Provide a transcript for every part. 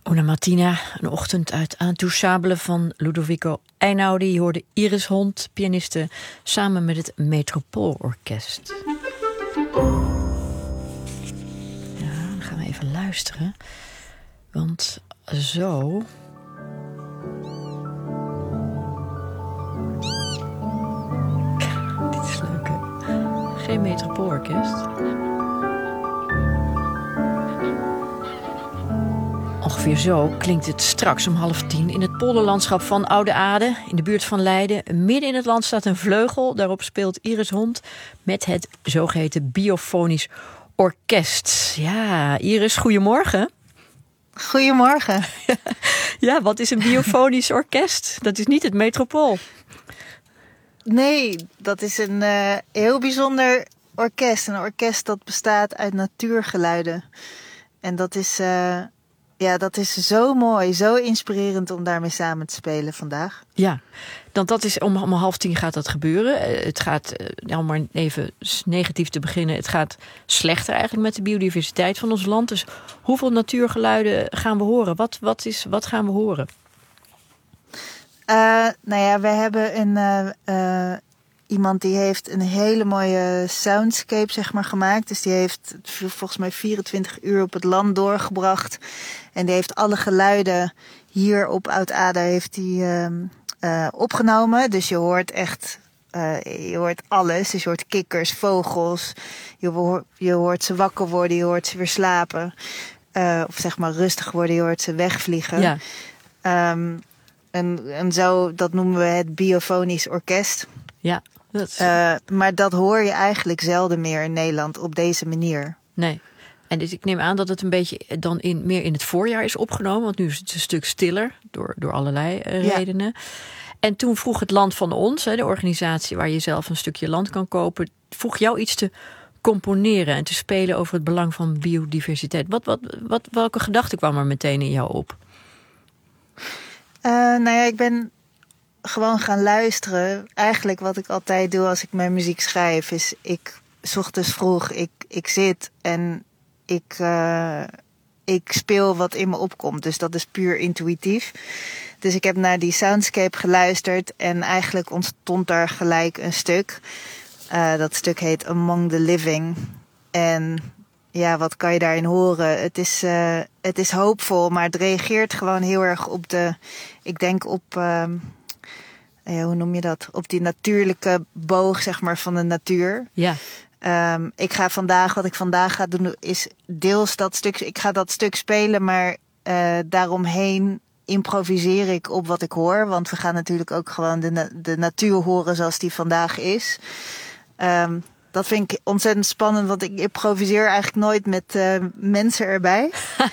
Una Mattina, een ochtend uit Intouchable van Ludovico Einaudi. Je hoorde Iris Hond, pianiste, samen met het Metropoolorkest. Ja, dan gaan we even luisteren. Want zo... Dit is leuk, hè? Geen Metropoolorkest. Ongeveer zo klinkt het straks om 9:30 in het polderlandschap van Oude Aarde, in de buurt van Leiden. Midden in het land staat een vleugel. Daarop speelt Iris Hond met het zogeheten Biofonisch Orkest. Ja, Iris, goedemorgen. Goedemorgen. Ja, wat is een biofonisch orkest? Dat is niet het Metropool. Nee, dat is een heel bijzonder orkest. Een orkest dat bestaat uit natuurgeluiden. En dat is... dat is zo mooi, zo inspirerend om daarmee samen te spelen vandaag. Ja, want dat is om 9:30 gaat dat gebeuren. Het gaat, om maar even negatief te beginnen, het gaat slechter eigenlijk met de biodiversiteit van ons land. Dus hoeveel natuurgeluiden gaan we horen? Wat gaan we horen? We hebben iemand die heeft een hele mooie soundscape gemaakt. Dus die heeft volgens mij 24 uur op het land doorgebracht. En die heeft alle geluiden hier op Oud-Aarde heeft opgenomen. Dus je hoort echt, je hoort alles. Dus je hoort kikkers, vogels. Je hoort ze wakker worden, je hoort ze weer slapen. Of rustig worden, je hoort ze wegvliegen. Ja. En zo, dat noemen we het biofonisch orkest. Ja. Maar dat hoor je eigenlijk zelden meer in Nederland op deze manier. Nee. En dus ik neem aan dat het een beetje dan meer in het voorjaar is opgenomen. Want nu is het een stuk stiller door allerlei redenen. En toen vroeg het Land van Ons, de organisatie waar je zelf een stukje land kan kopen, vroeg jou iets te componeren en te spelen over het belang van biodiversiteit. Welke gedachte kwam er meteen in jou op? Ik ben gewoon gaan luisteren. Eigenlijk wat ik altijd doe als ik mijn muziek schrijf, is ik 's ochtends vroeg, ik zit en ik speel wat in me opkomt. Dus dat is puur intuïtief. Dus ik heb naar die soundscape geluisterd en eigenlijk ontstond daar gelijk een stuk. Dat stuk heet Among the Living. En ja, wat kan je daarin horen? Het is hoopvol, maar het reageert gewoon heel erg op hoe noem je dat? Op die natuurlijke boog, van de natuur. Ja. Wat ik vandaag ga doen, is deels dat stuk. Ik ga dat stuk spelen, maar daaromheen improviseer ik op wat ik hoor. Want we gaan natuurlijk ook gewoon de natuur horen zoals die vandaag is. Dat vind ik ontzettend spannend, want ik improviseer eigenlijk nooit met mensen erbij.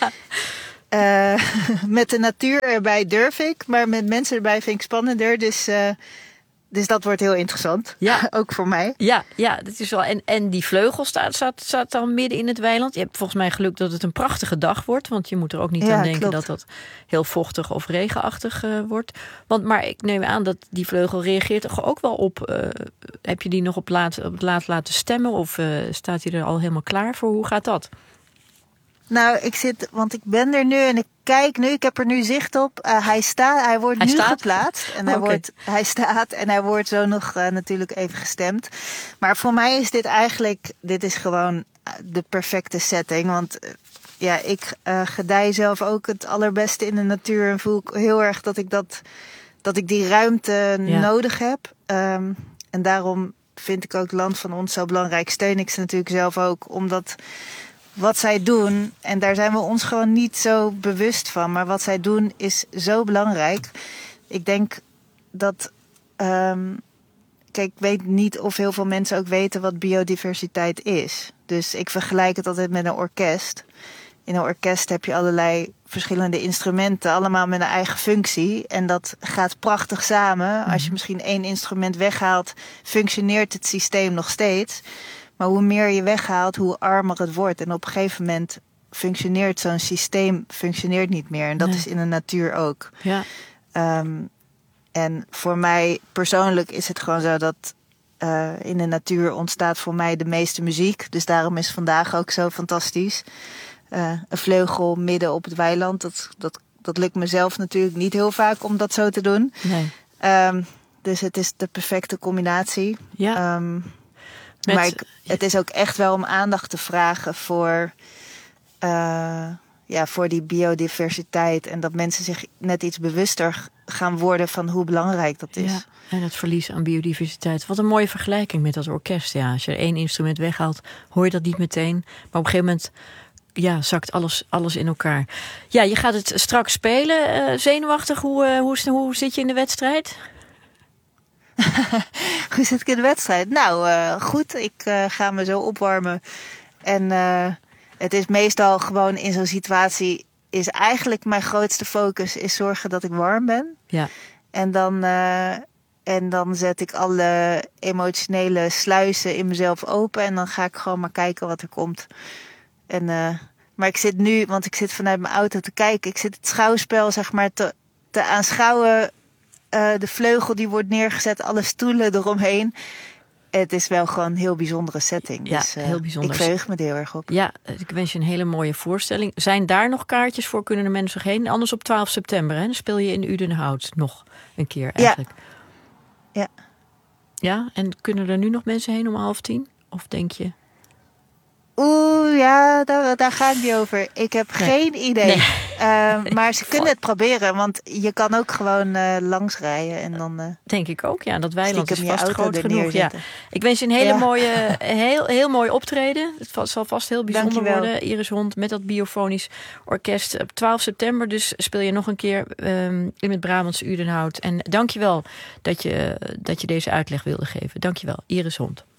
Met de natuur erbij durf ik, maar met mensen erbij vind ik spannender. Dus dat wordt heel interessant. Ja. Ook voor mij. Ja, dat is wel. En die vleugel staat dan midden in het weiland. Je hebt volgens mij geluk dat het een prachtige dag wordt. Want je moet er ook niet aan denken dat heel vochtig of regenachtig wordt. Maar ik neem aan dat die vleugel reageert toch ook wel op. Heb je die nog op het laat laten stemmen? Of staat hij er al helemaal klaar voor? Hoe gaat dat? Nou, want ik ben er nu en ik kijk nu, ik heb er nu zicht op. Hij wordt nu geplaatst. En hij staat en hij wordt zo nog natuurlijk even gestemd. Maar voor mij is dit is gewoon de perfecte setting. Want ik gedij zelf ook het allerbeste in de natuur. En voel ik heel erg dat ik die ruimte nodig heb. En daarom vind ik ook het Land van Ons zo belangrijk. Steun ik ze natuurlijk zelf ook, omdat wat zij doen, en daar zijn we ons gewoon niet zo bewust van, maar wat zij doen is zo belangrijk. Ik denk dat, ik weet niet of heel veel mensen ook weten wat biodiversiteit is. Dus ik vergelijk het altijd met een orkest. In een orkest heb je allerlei verschillende instrumenten, allemaal met een eigen functie. En dat gaat prachtig samen. Als je misschien 1 instrument weghaalt, functioneert het systeem nog steeds. Maar hoe meer je weghaalt, hoe armer het wordt. En op een gegeven moment functioneert zo'n systeem niet meer. En dat is in de natuur ook. Ja. En voor mij persoonlijk is het gewoon zo dat in de natuur ontstaat voor mij de meeste muziek. Dus daarom is vandaag ook zo fantastisch. een vleugel midden op het weiland. Dat lukt mezelf natuurlijk niet heel vaak om dat zo te doen. Nee. Dus het is de perfecte combinatie. Ja. Maar het is ook echt wel om aandacht te vragen voor die biodiversiteit. En dat mensen zich net iets bewuster gaan worden van hoe belangrijk dat is. Ja, en het verlies aan biodiversiteit. Wat een mooie vergelijking met dat orkest. Ja, als je er 1 instrument weghaalt, hoor je dat niet meteen. Maar op een gegeven moment zakt alles in elkaar. Ja, je gaat het straks spelen. Zenuwachtig, hoe zit je in de wedstrijd? Hoe zit ik in de wedstrijd? Nou, goed. Ik ga me zo opwarmen. En het is meestal gewoon in zo'n situatie... is eigenlijk mijn grootste focus is zorgen dat ik warm ben. Ja. En dan zet ik alle emotionele sluizen in mezelf open. En dan ga ik gewoon maar kijken wat er komt. Maar ik zit nu, want ik zit vanuit mijn auto te kijken. Ik zit het schouwspel zeg maar te aanschouwen. De vleugel die wordt neergezet, alle stoelen eromheen. Het is wel gewoon een heel bijzondere setting. Ja, dus, heel bijzonder. Ik verheug me er heel erg op. Ja, ik wens je een hele mooie voorstelling. Zijn daar nog kaartjes voor? Kunnen de mensen zich heen? Anders op 12 september, hè? Dan speel je in Udenhout nog een keer eigenlijk. Ja. Ja, en kunnen er nu nog mensen heen om 9:30? Of denk je... Oeh, ja, daar ga ik niet over. Ik heb geen idee. Nee. Maar ze kunnen het proberen, want je kan ook gewoon langs rijden en dan... Denk ik ook, ja. Dat weiland is vast auto groot genoeg. Ja. Ik wens je een hele mooie, heel mooi optreden. Het zal vast heel bijzonder worden. Iris Hond met dat biofonisch orkest. Op 12 september dus speel je nog een keer in het Brabantse Udenhout. En dank je wel dat je deze uitleg wilde geven. Dank je wel, Iris Hond.